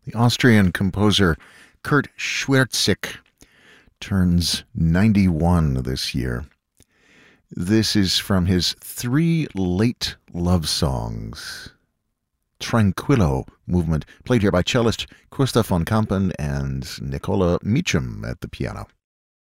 The Austrian composer Kurt Schwertzik turns 91 this year. This is from his 3 late love songs. Tranquillo movement, played here by cellist Christoph von Kampen and Nicola Meacham at the piano.